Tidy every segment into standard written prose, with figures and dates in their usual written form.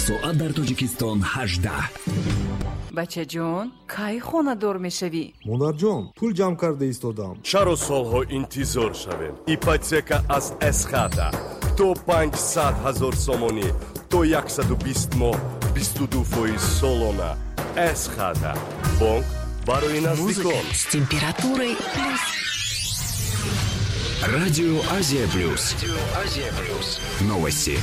соат дар Тоҷикистон 18. бачаҷон, кай хонадор мешавӣ? монарҷон, пул ҷамъ карда истодам. чаро солҳо интизор шавем? ипотека аз эсхата то 500,000 сомонӣ то 120 моҳ 22% солона. эсхата бонк барои наздикон. С температурой плюс. Радио Азия Плюс. Новости.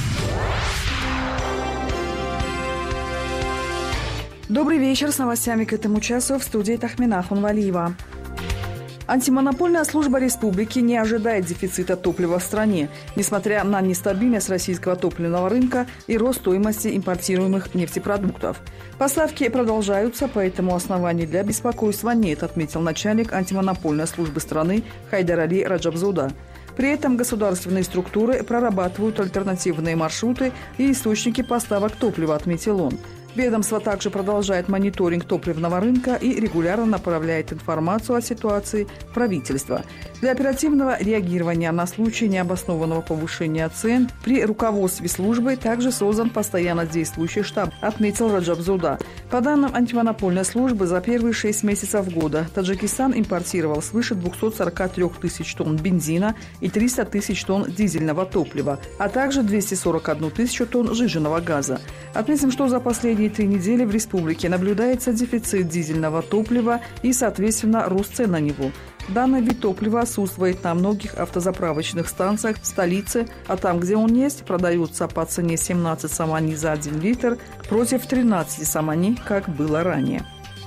Добрый вечер. С новостями к этому часу в студии Тахмина Хунвалиева. Антимонопольная служба республики не ожидает дефицита топлива в стране, несмотря на нестабильность российского топливного рынка и рост стоимости импортируемых нефтепродуктов. Поставки продолжаются, поэтому оснований для беспокойства нет, отметил начальник антимонопольной службы страны Хайдар Али Раджабзода. При этом государственные структуры прорабатывают альтернативные маршруты и источники поставок топлива, отметил он. Ведомство также продолжает мониторинг топливного рынка и регулярно направляет информацию о ситуации в правительство. Для оперативного реагирования на случай необоснованного повышения цен при руководстве службы также создан постоянно действующий штаб, отметил Раджабзода. По данным антимонопольной службы, за первые 6 месяцев года Таджикистан импортировал свыше 243 тысяч тонн бензина и 300 тысяч тонн дизельного топлива, а также 241 тысячу тонн сжиженного газа. Отметим, что за последние 3 недели в республике наблюдается дефицит дизельного топлива и, соответственно, рост цен на него. Данный вид топлива отсутствует на многих автозаправочных станциях в столице, а там, где он есть, продается по цене 17 самани за 1 литр против 13 самани, как было ранее.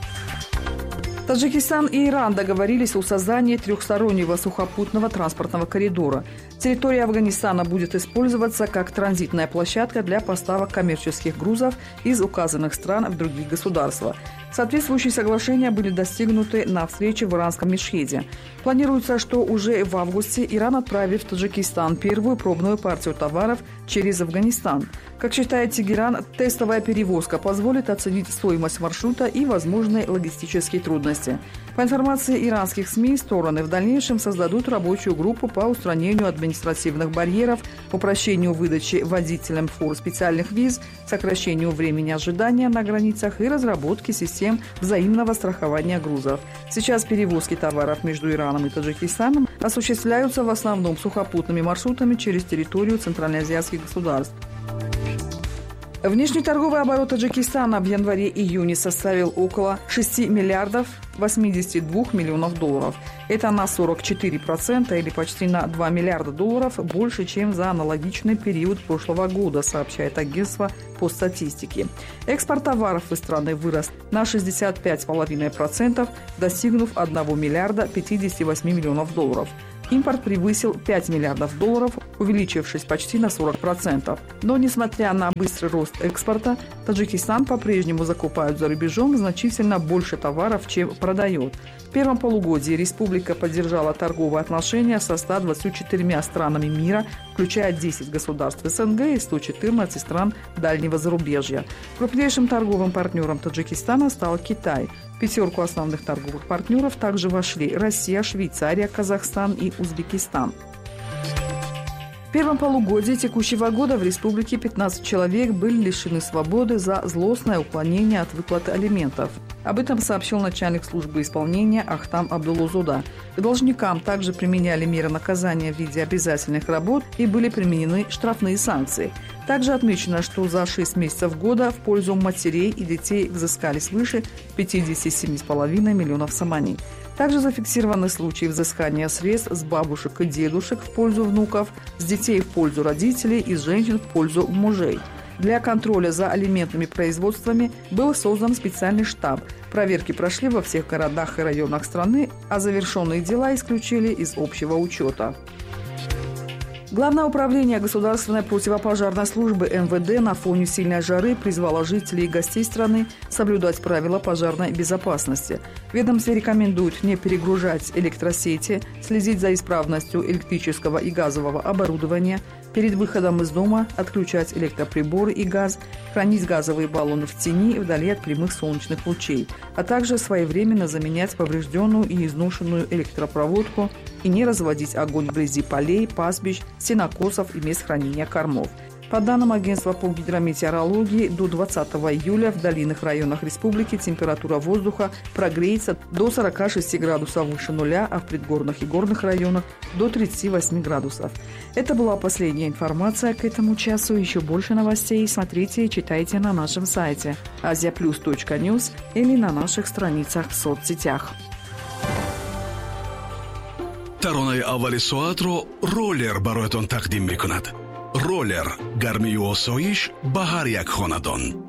Таджикистан и Иран договорились о создании трехстороннего сухопутного транспортного коридора. Территория Афганистана будет использоваться как транзитная площадка для поставок коммерческих грузов из указанных стран в другие государства. Соответствующие соглашения были достигнуты на встрече в иранском Мешхеде. Планируется, что уже в августе Иран отправит в Таджикистан первую пробную партию товаров через Афганистан. Как считает Тегеран, тестовая перевозка позволит оценить стоимость маршрута и возможные логистические трудности. По информации иранских СМИ, стороны в дальнейшем создадут рабочую группу по устранению административных барьеров, упрощению выдачи водителям фур специальных виз, сокращению времени ожидания на границах и разработке систем взаимного страхования грузов. Сейчас перевозки товаров между Ираном и Таджикистаном осуществляются в основном сухопутными маршрутами через территорию центральноазиатских государств. Внешний торговый оборот Таджикистана в январе-июне составил около 6 миллиардов 82 миллионов долларов. Это на 44% или почти на 2 миллиарда долларов больше, чем за аналогичный период прошлого года, сообщает агентство по статистике. Экспорт товаров из страны вырос на 65,5%, достигнув 1 миллиарда 58 миллионов долларов. Импорт превысил 5 миллиардов долларов, увеличившись почти на 40%. Но, несмотря на быстрый рост экспорта, Таджикистан по-прежнему закупает за рубежом значительно больше товаров, чем продает. В первом полугодии республика поддержала торговые отношения со 124 странами мира, включая 10 государств СНГ и 114 стран дальнего зарубежья. Крупнейшим торговым партнером Таджикистана стал Китай. В пятерку основных торговых партнеров также вошли Россия, Швейцария, Казахстан и Узбекистан. В первом полугодии текущего года в республике 15 человек были лишены свободы за злостное уклонение от выплаты алиментов. Об этом сообщил начальник службы исполнения Ахтам Абдуллозода. К должникам также применяли меры наказания в виде обязательных работ и были применены штрафные санкции. Также отмечено, что за 6 месяцев года в пользу матерей и детей взыскали свыше 57,5 миллионов самани. Также зафиксированы случаи взыскания средств с бабушек и дедушек в пользу внуков, с детей в пользу родителей и с женщин в пользу мужей. Для контроля за алиментными производствами был создан специальный штаб. Проверки прошли во всех городах и районах страны, а завершенные дела исключили из общего учета. Главное управление государственной противопожарной службы МВД на фоне сильной жары призвало жителей и гостей страны соблюдать правила пожарной безопасности. Ведомство рекомендует не перегружать электросети, следить за исправностью электрического и газового оборудования, перед выходом из дома отключать электроприборы и газ, хранить газовые баллоны в тени вдали от прямых солнечных лучей, а также своевременно заменять поврежденную и изношенную электропроводку и не разводить огонь вблизи полей, пастбищ, сенокосов и мест хранения кормов. По данным агентства по гидрометеорологии, до 20 июля в долинных районах республики температура воздуха прогреется до 46 градусов выше нуля, а в предгорных и горных районах до 38 градусов. Это была последняя информация к этому часу. Еще больше новостей смотрите и читайте на нашем сайте asiaplus.news или на наших страницах в соцсетях. таронаи аввали соатро роллер бароятон тақдим мекунад. роллер гармию осоиш ба ҳар як хонадон.